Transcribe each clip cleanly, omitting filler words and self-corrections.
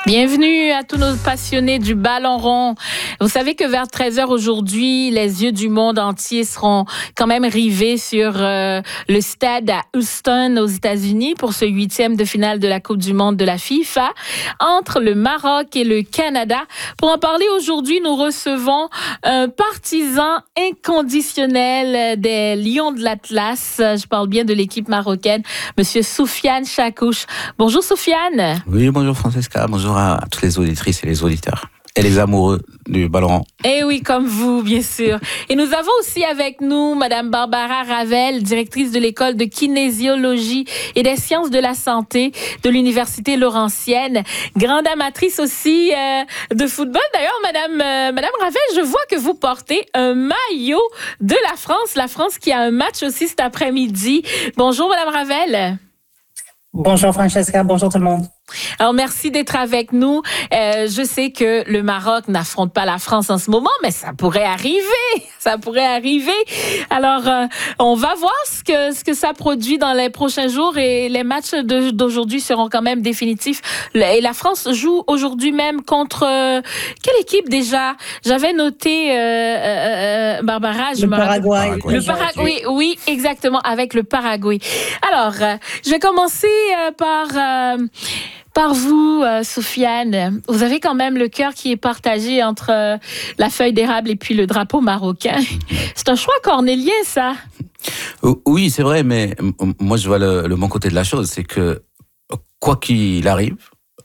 Bienvenue à tous nos passionnés du ballon rond. Vous savez que vers 13h aujourd'hui, les yeux du monde entier seront quand même rivés sur le stade à Houston aux États-Unis pour ce 8e de finale de la Coupe du monde de la FIFA entre le Maroc et le Canada. Pour en parler aujourd'hui, nous recevons un partisan inconditionnel des Lions de l'Atlas. Je parle bien de l'équipe marocaine, Monsieur Soufiane Chakouche. Bonjour Soufiane. Oui, bonjour Francesca, bonjour à toutes les auditrices et les auditeurs. Et les amoureux du ballon rond. Eh oui, comme vous, bien sûr. Et nous avons aussi avec nous Madame Barbara Ravel, directrice de l'école de kinésiologie et des sciences de la santé de l'Université Laurentienne, grande amatrice aussi de football. D'ailleurs, Madame Ravel, je vois que vous portez un maillot de la France qui a un match aussi cet après-midi. Bonjour Madame Ravel. Bonjour Francesca, bonjour tout le monde. Alors, merci d'être avec nous. Je sais que le Maroc n'affronte pas la France en ce moment, mais ça pourrait arriver. Ça pourrait arriver. Alors, on va voir ce que ça produit dans les prochains jours et les matchs d'aujourd'hui seront quand même définitifs. Et la France joue aujourd'hui même contre quelle équipe déjà? J'avais noté Barbara. Le Paraguay. Le Paraguay, oui, exactement, avec le Paraguay. Alors, je vais commencer par vous, Soufiane. Vous avez quand même le cœur qui est partagé entre la feuille d'érable et puis le drapeau marocain. C'est un choix cornélien, ça. Oui, c'est vrai, mais moi je vois le bon côté de la chose, c'est que quoi qu'il arrive,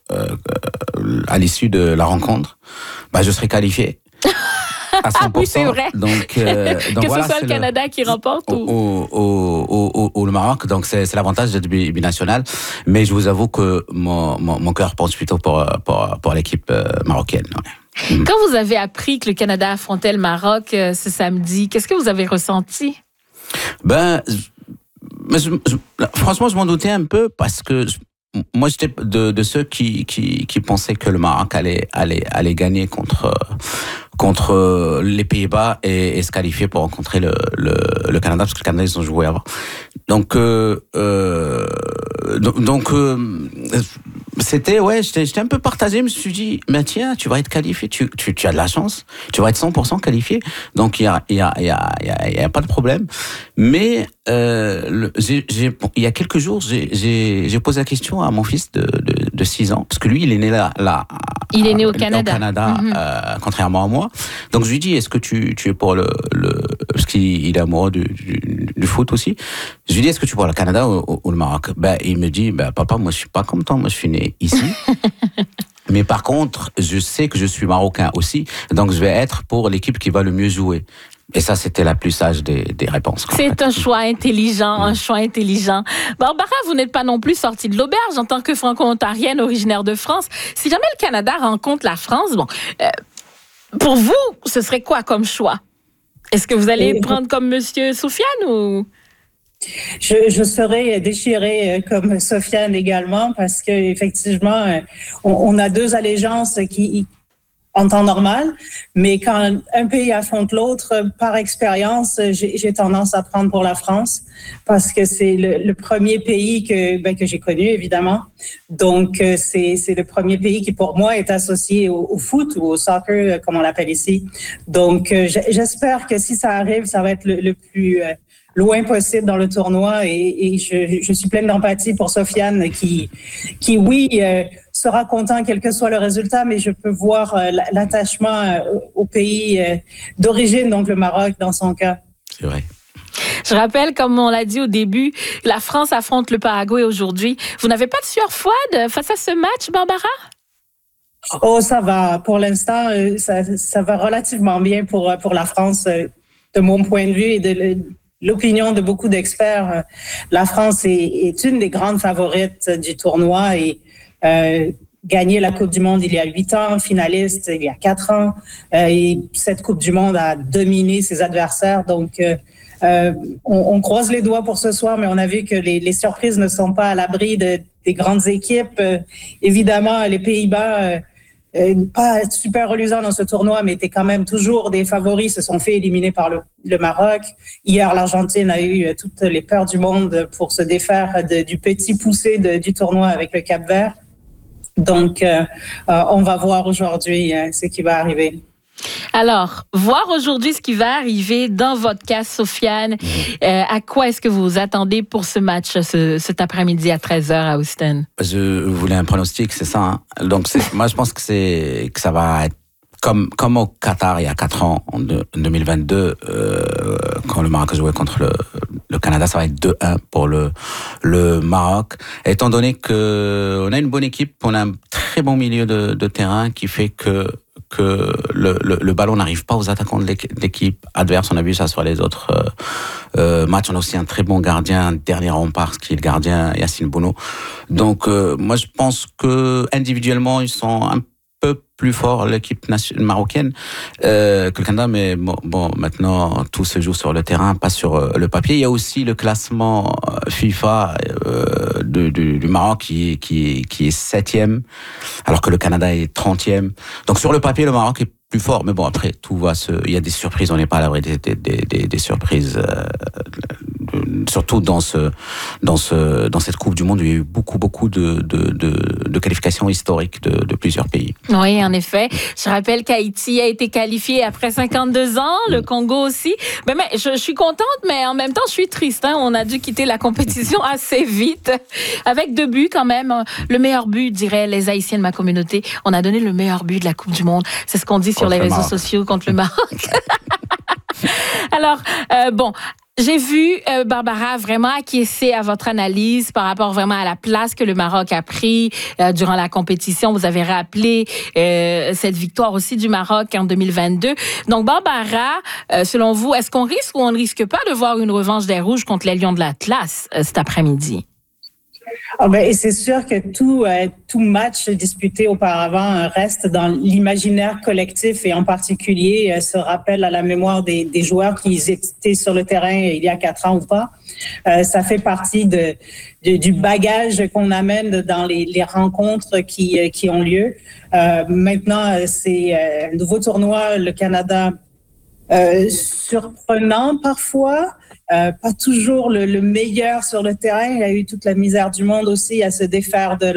à l'issue de la rencontre, je serai qualifié. À 100%. Oui, c'est vrai. Donc que voilà, ce soit le Canada qui remporte ou le Maroc. Donc c'est l'avantage d'être binational. Mais je vous avoue que mon cœur pense plutôt pour l'équipe marocaine. Ouais. Quand vous avez appris que le Canada affrontait le Maroc ce samedi, qu'est-ce que vous avez ressenti? Franchement, je m'en doutais un peu parce que moi, j'étais de ceux qui pensaient que le Maroc allait gagner contre les Pays-Bas et se qualifier pour rencontrer le Canada, parce que le Canada, ils ont joué avant. Donc c'était, j'étais un peu partagé. Je me suis dit, mais tiens, tu vas être qualifié, tu as de la chance, tu vas être 100% qualifié. Donc il y a pas de problème. Mais il y a quelques jours, j'ai posé la question à mon fils de 6 ans, parce que lui, il est né là. Il est né au Canada. Contrairement à moi. Donc je lui dis, est-ce que tu es pour parce qu'il est amoureux du foot aussi. Je lui dis, est-ce que tu es pour le Canada ou le Maroc? Il me dit, papa, moi je suis pas comme toi, moi je suis né ici. Mais par contre, je sais que je suis marocain aussi, donc je vais être pour l'équipe qui va le mieux jouer. Et ça, c'était la plus sage des réponses. C'est un choix intelligent, un choix intelligent. Barbara, vous n'êtes pas non plus sortie de l'auberge en tant que franco-ontarienne originaire de France. Si jamais le Canada rencontre la France, pour vous, ce serait quoi comme choix? Est-ce que vous allez prendre comme Monsieur Soufiane ou... Je serais déchirée comme Soufiane également parce que effectivement, on a deux allégeances qui en temps normal, mais quand un pays affronte l'autre, par expérience, j'ai tendance à prendre pour la France parce que c'est le premier pays que j'ai connu, évidemment. Donc, c'est le premier pays qui, pour moi, est associé au foot ou au soccer, comme on l'appelle ici. Donc, j'espère que si ça arrive, ça va être le plus loin possible dans le tournoi et je suis pleine d'empathie pour Soufiane qui sera content quel que soit le résultat, mais je peux voir l'attachement au pays d'origine, donc le Maroc dans son cas. C'est vrai. Je rappelle, comme on l'a dit au début, la France affronte le Paraguay aujourd'hui. Vous n'avez pas de sueur froide face à ce match, Barbara? Oh, ça va. Pour l'instant, ça va relativement bien pour la France, de mon point de vue et de l'opinion de beaucoup d'experts. La France est une des grandes favorites du tournoi et gagné la Coupe du Monde il y a 8 ans, finaliste il y a 4 ans. Et cette Coupe du Monde a dominé ses adversaires. Donc, on croise les doigts pour ce soir, mais on a vu que les surprises ne sont pas à l'abri des grandes équipes. Évidemment, les Pays-Bas, pas super reluisants dans ce tournoi, mais étaient quand même toujours des favoris, se sont fait éliminer par le Maroc. Hier, l'Argentine a eu toutes les peurs du monde pour se défaire du petit poussé du tournoi avec le Cap-Vert. Donc, on va voir aujourd'hui ce qui va arriver. Alors, voir aujourd'hui ce qui va arriver dans votre cas, Sofiane, à quoi est-ce que vous vous attendez pour ce match cet après-midi à 13h à Houston? Je voulais un pronostic, c'est ça. Hein. Donc, moi, je pense que ça va être comme au Qatar il y a 4 ans, en 2022, quand le Maroc jouait contre le Canada, ça va être 2-1 pour le Maroc. Étant donné que on a une bonne équipe, on a un très bon milieu de terrain qui fait que le ballon n'arrive pas aux attaquants de l'équipe adverse. On a vu ça sur les autres matchs. On a aussi un très bon gardien, dernier rempart, qui est le gardien Yacine Bounou. Donc, moi, je pense que individuellement, ils sont un peu plus forts, l'équipe marocaine, que le Canada, mais bon, maintenant, tout se joue sur le terrain, pas sur le papier. Il y a aussi le classement FIFA du Maroc qui est 7e, alors que le Canada est 30e. Donc, sur le papier, le Maroc est plus fort. Mais bon, après, il y a des surprises, on n'est pas à l'abri des surprises, surtout dans cette Coupe du Monde où il y a eu beaucoup de qualifications historiques de plusieurs pays. Oui, en effet. Je rappelle qu'Haïti a été qualifié après 52 ans, le Congo aussi. Mais je suis contente, mais en même temps, je suis triste. Hein. On a dû quitter la compétition assez vite, avec 2 buts quand même. Le meilleur but, diraient les Haïtiens de ma communauté. On a donné le meilleur but de la Coupe du Monde. C'est ce qu'on dit sur les réseaux sociaux contre le Maroc. Alors, bon... J'ai vu Barbara vraiment acquiescer à votre analyse par rapport vraiment à la place que le Maroc a pris durant la compétition. Vous avez rappelé cette victoire aussi du Maroc en 2022. Donc Barbara, selon vous, est-ce qu'on risque ou on ne risque pas de voir une revanche des Rouges contre les Lions de l'Atlas cet après-midi? Et c'est sûr que tout match disputé auparavant reste dans l'imaginaire collectif et en particulier se rappelle à la mémoire des joueurs qui étaient sur le terrain il y a 4 ans ou pas. Ça fait partie du bagage qu'on amène dans les rencontres qui ont lieu. Maintenant, c'est un nouveau tournoi, le Canada, surprenant parfois. Pas toujours le meilleur sur le terrain. Il y a eu toute la misère du monde aussi à se défaire de